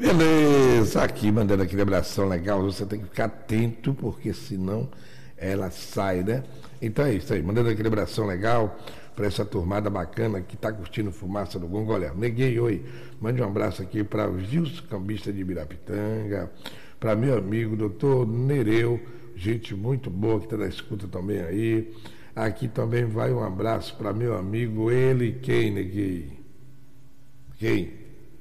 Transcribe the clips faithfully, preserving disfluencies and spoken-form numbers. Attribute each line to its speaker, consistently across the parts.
Speaker 1: Beleza, aqui mandando aquele abração legal, você tem que ficar atento, porque senão ela sai, né? Então é isso aí, mandando aquele abração legal para essa turmada bacana que tá curtindo Fumaça do Gongo. Olha, neguei, oi, mande um abraço aqui para o Gilson Cambista de Ibirapitanga, para meu amigo doutor Nereu, gente muito boa que está na escuta também aí. Aqui também vai um abraço para meu amigo, ele quem, neguei? Quem?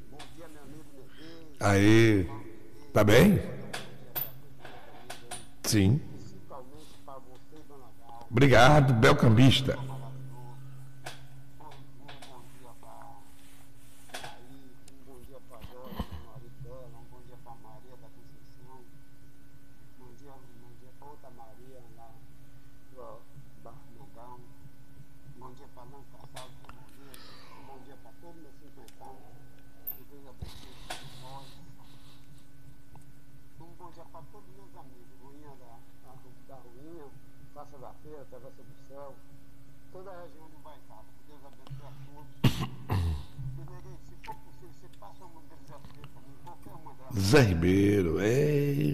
Speaker 1: Aí, tá bem? Sim. Obrigado, Belcambista. Zé Ribeiro, é.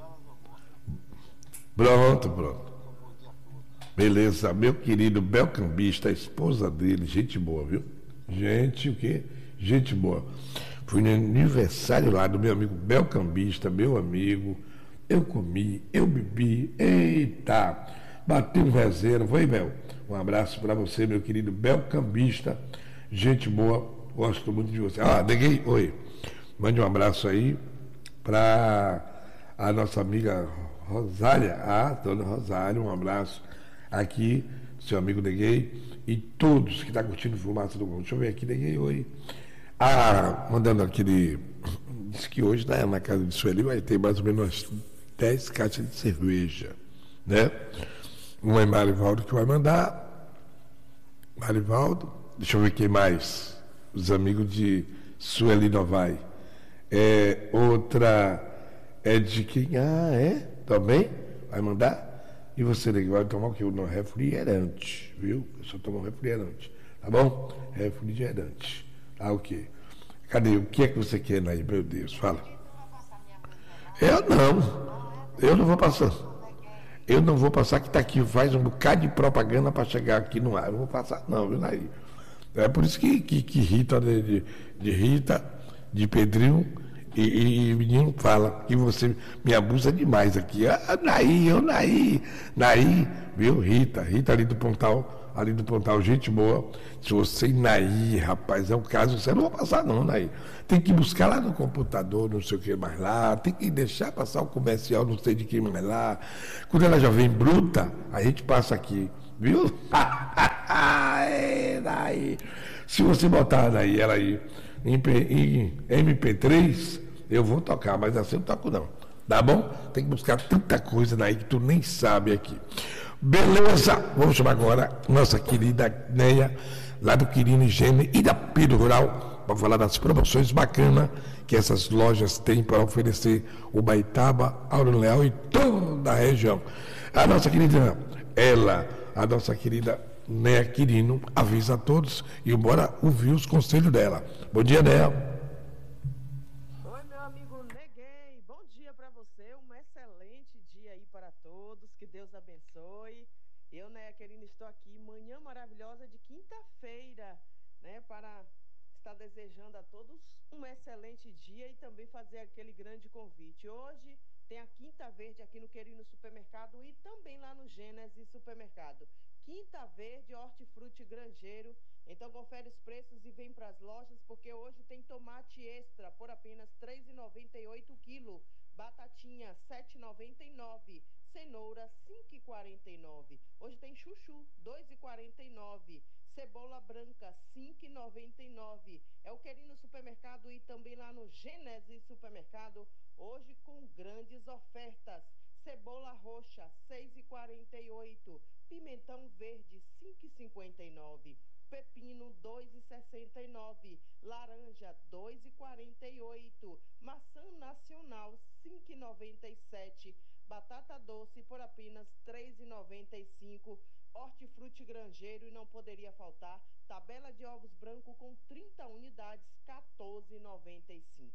Speaker 1: Pronto, pronto. Beleza, meu querido Belcambista, a esposa dele, gente boa, viu? Gente, o quê? Gente boa. Fui no aniversário lá do meu amigo Belcambista, meu amigo. Eu comi, eu bebi, eita! Bati um resenha, foi, Bel? Um abraço para você, meu querido Belcambista. Gente boa, gosto muito de você. Ah, neguei, oi. Mande um abraço aí para a nossa amiga Rosália, a dona Rosália, um abraço aqui, seu amigo Neguei, e todos que estão tá curtindo Fumaça do Mundo. Deixa eu ver aqui, Neguei, oi. Ah, mandando aquele. Diz que hoje né, na casa de Sueli vai ter mais ou menos umas dez caixas de cerveja, né? Um é Marivaldo que vai mandar. Marivaldo, deixa eu ver quem mais. Os amigos de Sueli Novai. É, outra é de quem? Ah, é? Também? Vai mandar? E você, Neguinho, vai tomar o quê? Um refrigerante, viu? Eu só tomo um refrigerante, tá bom? Refrigerante. Ah, o quê? Cadê? O que é que você quer, Naí? Meu Deus, fala. Eu não. Eu não vou passar. Eu não vou passar, que tá aqui, faz um bocado de propaganda para chegar aqui no ar. Eu não vou passar, não, viu, Naí? É por isso que, que, que Rita, de, de, de Rita, de Pedrinho e, e o menino fala que você me abusa demais aqui. Ah, Naí, eu Naí, Naí, viu, Rita, Rita ali do Pontal, ali do Pontal, gente boa. Se você e Naí, rapaz, é um caso, você não vai passar não, Naí. Tem que buscar lá no computador, não sei o que mais lá, tem que deixar passar o comercial, não sei de quem mais lá. Quando ela já vem bruta, a gente passa aqui. Viu? É, daí. Se você botar daí ela aí em, em M P três, eu vou tocar, mas assim eu não toco não. Tá bom? Tem que buscar tanta coisa daí que tu nem sabe aqui. Beleza? Vamos chamar agora nossa querida Neia, lá do Quirino Higiene e da Pedro Rural, para falar das promoções bacanas que essas lojas têm para oferecer o Baitaba, Auro Leal e toda a região. A nossa querida, ela, a nossa querida Néa Quirino, avisa a todos e bora ouvir os conselhos dela. Bom dia, Néa.
Speaker 2: Oi, meu amigo Neguei, bom dia para você, um excelente dia aí para todos, que Deus abençoe. Eu, Néa Quirino, estou aqui, manhã maravilhosa de quinta-feira, né, para estar desejando a todos um excelente dia e também fazer aquele grande convite. Hoje tem a Quinta Verde aqui no Querino Supermercado e também lá no Gênesis Supermercado. Quinta Verde, hortifruti granjeiro. Então confere os preços e vem para as lojas, porque hoje tem tomate extra por apenas três reais e noventa e oito centavos quilo. Batatinha sete reais e noventa e nove centavos. Cenoura cinco reais e quarenta e nove centavos. Hoje tem chuchu dois reais e quarenta e nove centavos. Cebola branca cinco reais e noventa e nove centavos. É o Querino Supermercado e também lá no Gênesis Supermercado. Hoje com grandes ofertas. Cebola roxa seis reais e quarenta e oito centavos. Pimentão verde cinco reais e cinquenta e nove centavos. Pepino dois reais e sessenta e nove centavos. Laranja dois reais e quarenta e oito centavos. Maçã nacional cinco reais e noventa e sete centavos. Batata doce por apenas três reais e noventa e cinco centavos. Hortifruti granjeiro e não poderia faltar tabela de ovos branco com trinta unidades, quatorze reais e noventa e cinco centavos.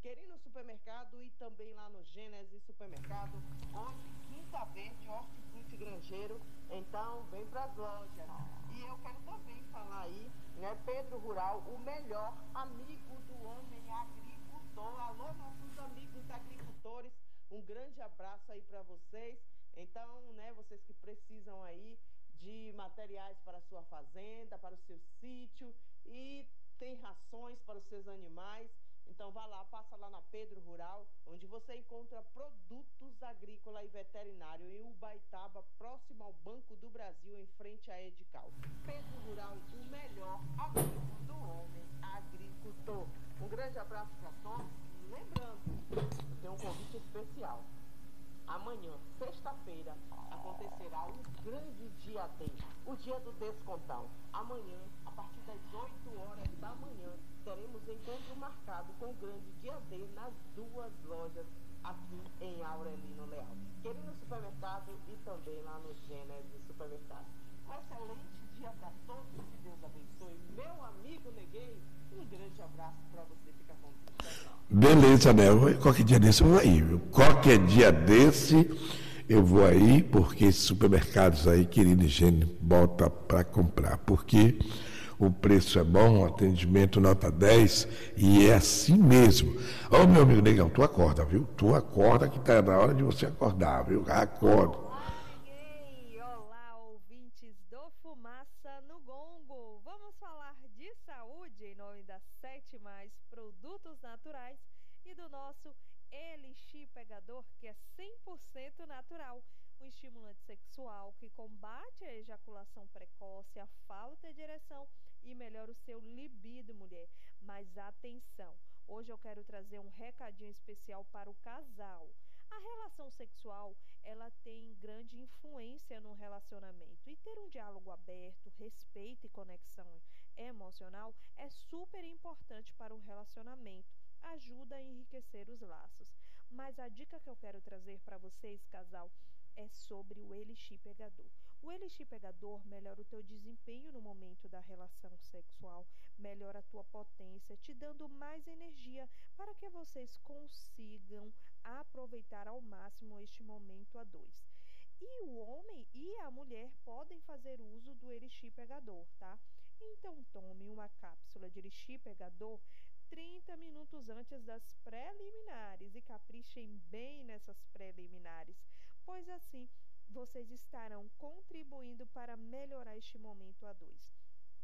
Speaker 2: Querino Supermercado e também lá no Gênesis Supermercado. Hoje, Quinta Verde, Hortifruti Grangeiro. Então, vem para as lojas. E eu quero também falar aí, né, Pedro Rural, o melhor amigo do homem agricultor. Alô, nossos amigos agricultores, um grande abraço aí para vocês. Então, né, vocês que precisam aí de materiais para a sua fazenda, para o seu sítio e tem rações para os seus animais. Então vá lá, passa lá na Pedro Rural, onde você encontra produtos agrícola e veterinário em Ubaitaba, próximo ao Banco do Brasil, em frente à Edical. Pedro Rural, o melhor amigo do homem agricultor. Um grande abraço para todos. Lembrando, eu tenho um convite especial. Amanhã, sexta-feira, acontecerá o grande dia D, o dia do descontão. Amanhã, a partir das oito horas da manhã, teremos encontro marcado com o grande dia D nas duas lojas aqui em Aurelino Leal. Querino Supermercado e também lá no Gênesis Supermercado. Um excelente dia para todos, que Deus abençoe. Meu amigo Neguei, um grande abraço para você, fica com Deus.
Speaker 1: Beleza, né? Qualquer dia desse eu vou aí, viu? Qualquer dia desse eu vou aí, porque esses supermercados aí, querido higiene, bota para comprar, porque o preço é bom, o atendimento nota dez, e é assim mesmo. Ô, meu amigo Negão, tu acorda, viu? Tu acorda que tá na hora de você acordar, viu? Acorda.
Speaker 3: Olá, ninguém! Olá, ouvintes do Fumaça no Gongo! Vamos falar de saúde em nome da Sete Mais Produtos Naturais e do nosso Elixir Pegador, que é cem por cento natural. Um estimulante sexual que combate a ejaculação precoce, a falta de ereção e melhora o seu libido, mulher. Mas atenção, hoje eu quero trazer um recadinho especial para o casal. A relação sexual, ela tem grande influência no relacionamento. E ter um diálogo aberto, respeito e conexão emocional é super importante para o relacionamento. Ajuda a enriquecer os laços. Mas a dica que eu quero trazer para vocês, casal, é sobre o Elixir Pegador. O Elixir Pegador melhora o teu desempenho no momento da relação sexual, melhora a tua potência, te dando mais energia para que vocês consigam aproveitar ao máximo este momento a dois. E o homem e a mulher podem fazer uso do Elixir Pegador, tá? Então tome uma cápsula de Elixir Pegador trinta minutos antes das preliminares e caprichem bem nessas preliminares, pois assim vocês estarão contribuindo para melhorar este momento a dois.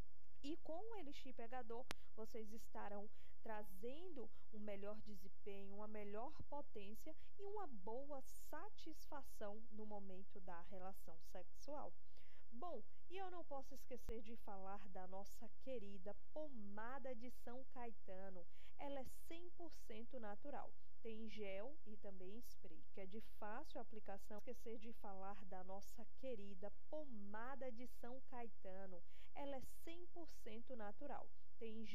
Speaker 3: E com o Elixir Pegador, vocês estarão trazendo um melhor desempenho, uma melhor potência e uma boa satisfação no momento da relação sexual. Bom, e eu não posso esquecer de falar da nossa querida pomada de São Caetano. Ela é cem por cento natural. Tem gel e também spray, que é de fácil aplicação. Esquecer de falar da nossa querida pomada de São Caetano. Ela é cem por cento natural. Tem